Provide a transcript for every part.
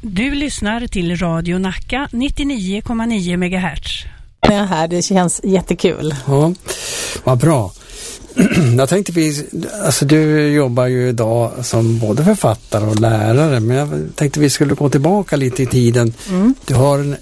Du lyssnar till Radio Nacka 99,9 MHz. Ja, här, det känns jättekul. Ja, vad bra. Jag tänkte du jobbar ju idag som både författare och lärare, men jag tänkte vi skulle gå tillbaka lite i tiden. Du har en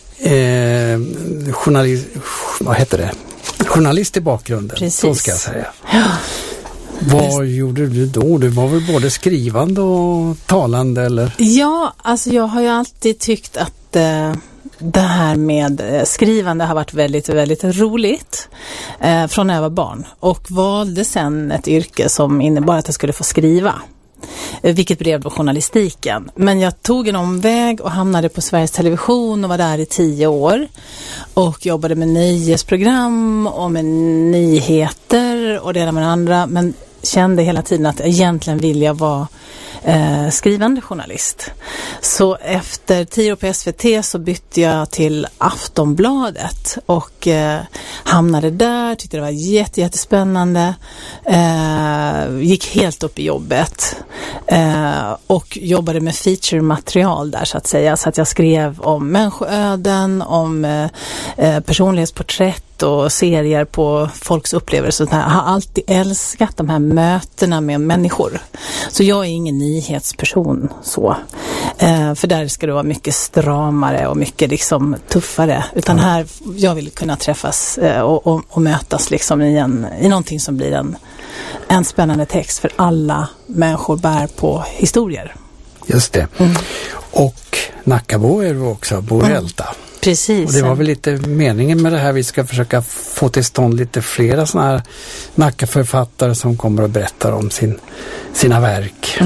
journalist i bakgrunden. Precis. Så ska jag säga. Ja. Vad gjorde du då? Du var väl både skrivande och talande, eller? Ja, alltså jag har ju alltid tyckt att det här med skrivande har varit väldigt, väldigt roligt från när jag var barn. Och valde sen ett yrke som innebar att jag skulle få skriva. Vilket blev då journalistiken. Men jag tog en omväg och hamnade på Sveriges Television och var där i 10 år. Och jobbade med nöjesprogram och med nyheter och det ena med det andra. Men kände hela tiden att jag egentligen ville vara skrivande journalist. Så efter 10 år på SVT så bytte jag till Aftonbladet och hamnade där, tyckte det var jättespännande. Gick helt upp i jobbet och jobbade med feature-material där så att säga. Så att jag skrev om människoöden, om personlighetsporträtt och serier på folks upplevelser. Jag har alltid älskat de här mötena med människor. Så jag är ingen nyhetsperson så. För där ska det vara mycket stramare och mycket liksom tuffare. Utan här, jag vill kunna träffas och mötas liksom i någonting som blir en spännande text. För alla människor bär på historier. Just det. Och Nackabo är du också, Borelta. Precis. Och det var väl lite meningen med det här. Vi ska försöka få till stånd lite flera såna här Nackaförfattare som kommer och berättar om sina verk.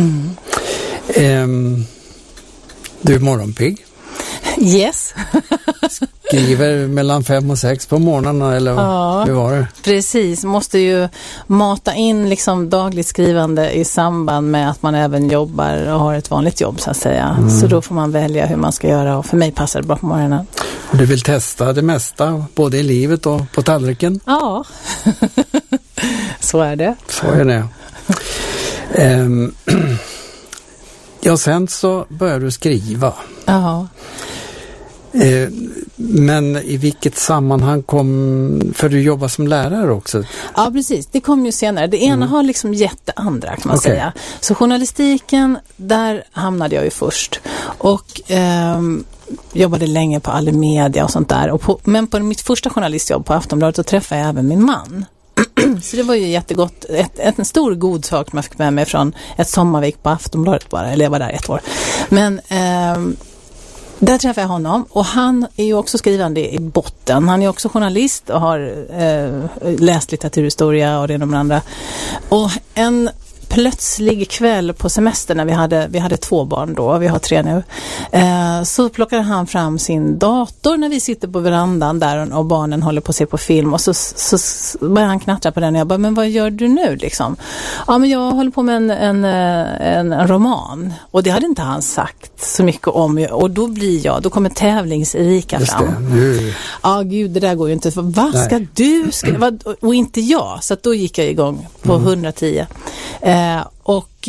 Du är morgonpigg. Yes. Skriver mellan 5 och 6 på morgonen, eller hur var det? Precis, måste ju mata in liksom dagligt skrivande i samband med att man även jobbar och har ett vanligt jobb så att säga. Så då får man välja hur man ska göra och för mig passar det bra på morgonen. Och du vill testa det mesta, både i livet och på tallriken? Ja, så är det. Så är det. Ja, sen så börjar du skriva. Ja. Men i vilket sammanhang för du jobbar som lärare också? Ja, precis. Det kom ju senare. Det ena har liksom gett det andra kan man säga. Så journalistiken, där hamnade jag ju först. Och jobbade länge på Allemedia och sånt där. Men på mitt första journalistjobb på Aftonbladet så träffade jag även min man. Så det var ju jättegott. En stor god sak man fick med mig från ett sommarvik på Aftonbladet bara. Eller jag var där 1 år. Men där träffade jag honom och han är ju också skrivande i botten. Han är också journalist och har läst litteraturhistoria och det och de andra. Och en plötslig kväll på semester när vi hade 2 barn då, vi har 3 nu, så plockade han fram sin dator när vi sitter på verandan där och barnen håller på att se på film och så började han knattra på den och jag bara, men vad gör du nu liksom? Ja, men jag håller på med en roman och det hade inte han sagt så mycket om och då kommer tävlingsrika fram. Ja, gud, det där går ju inte. Vad ska du skriva? Och inte jag. Så att då gick jag igång på 110. Och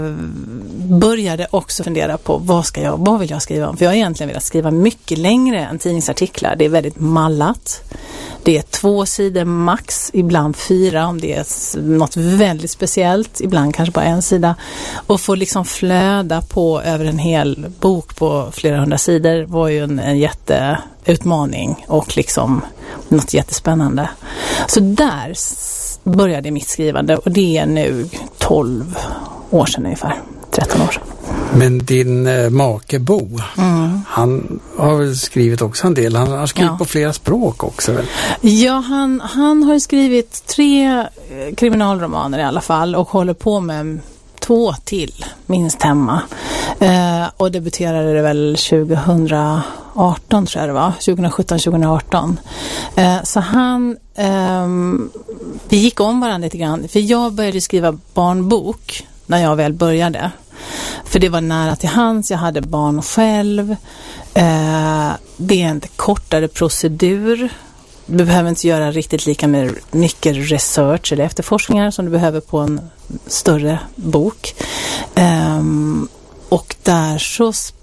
började också fundera på vad vill jag skriva om? För jag har egentligen velat skriva mycket längre än tidningsartiklar. Det är väldigt mallat. Det är 2 sidor max, ibland 4 om det är något väldigt speciellt, ibland kanske bara 1 sida. Och få liksom flöda på över en hel bok på flera 100 sidor var ju en jätteutmaning och liksom något jättespännande. Så där började mitt skrivande och det är nu 12 år sedan ungefär, 13 år sedan. Men din make Bo, han har väl skrivit också en del. Han har skrivit på flera språk också väl? Ja, han har skrivit 3 kriminalromaner i alla fall och håller på med 2 till, minst hemma. Och debuterade det väl 2018 tror jag det var. 2017-2018. Så han... vi gick om varandra lite grann. För jag började skriva barnbok när jag väl började. För det var nära till hands. Jag hade barn själv. Det är en kortare procedur. Du behöver inte göra riktigt lika mycket research eller efterforskningar som du behöver på en större bok. Och där så